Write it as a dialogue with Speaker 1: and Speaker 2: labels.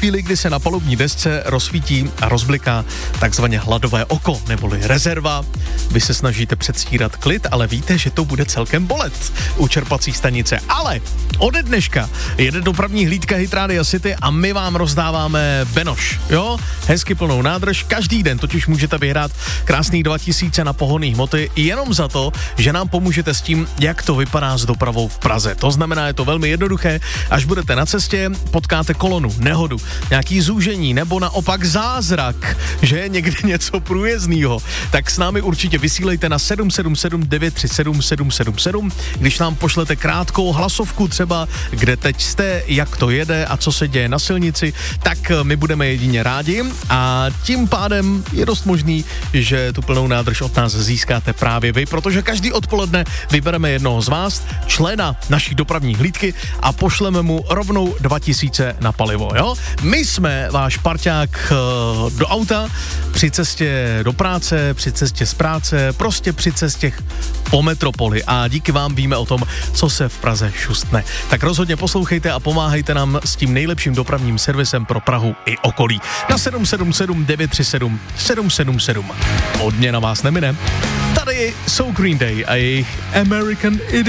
Speaker 1: chvíli, kdy se na palubní desce rozsvítí a rozbliká takzvaně hladové oko, neboli rezerva. Vy se snažíte předstírat klid, ale víte, že to bude celkem bolet u čerpací stanice. Ale ode dneška jede dopravní hlídka Hit Radio City a my vám rozdáváme Benoš, jo? Hezky plnou nádrž, každý den totiž můžete vyhrát krásný 2000 na pohonné hmoty jenom za to, že nám pomůžete s tím, jak to vypadá s dopravou v Praze. To znamená, je to velmi jednoduché, až budete na cestě, potkáte kolonu, nehodu, nějaký zúžení nebo naopak zázrak, že je někde něco průjezdného, tak s námi určitě vysílejte na 777 937 777, když nám pošlete krátkou hlasovku třeba, kde teď jste, jak to jede a co se děje na silnici, tak my budeme jedině rádi a tím pádem je dost možný, že tu plnou nádrž od nás získáte právě vy, protože každý odpoledne vybereme jednoho z vás, člena naší dopravní hlídky a pošleme mu rovnou 2000 na palivo, jo? My jsme váš parťák do auta, při cestě do práce, při cestě z práce, prostě při cestě po metropoli a díky vám víme o tom, co se v Praze šustne. Tak rozhodně poslouchejte a pomáhejte nám s tím nejlepším dopravním servisem pro Prahu i okolí. Na 777 937 777. Odměna vás nemine. Tady jsou Green Day a jejich American Idiot.